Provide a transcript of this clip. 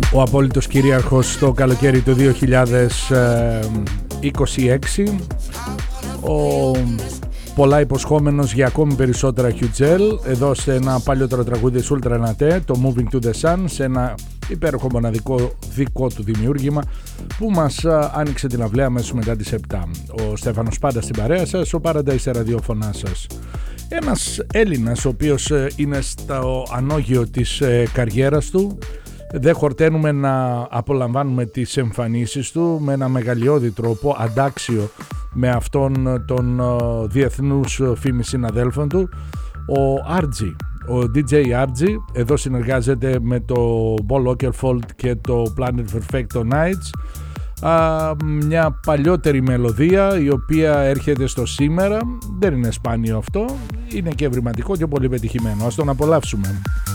ο απόλυτος κυρίαρχος το καλοκαίρι του 2026, ο πολλά υποσχόμενος για ακόμη περισσότερα Hugel, εδώ σε ένα παλιότερο τραγούδι Ultra Naté, το Moving to the Sun, σε ένα υπέροχο μοναδικό δικό του δημιούργημα που μας άνοιξε την αυλαία αμέσως μετά τις 7. Ο Στέφανος πάντα στην παρέα σας, ο Paradise ραδιόφωνά σας. Ένας Έλληνας ο οποίος είναι στο ανώγειο της καριέρας του. Δεν χορταίνουμε να απολαμβάνουμε τις εμφανίσεις του με ένα μεγαλειώδη τρόπο, αντάξιο με αυτόν των διεθνούς φήμης συναδέλφων του. Ο RG, ο DJ RG, εδώ συνεργάζεται με το Paul Oakenfold και το Planet Perfecto Nights. Μια παλιότερη μελωδία η οποία έρχεται στο σήμερα, δεν είναι σπάνιο αυτό, είναι και ευρηματικό και πολύ πετυχημένο. Ας τον απολαύσουμε.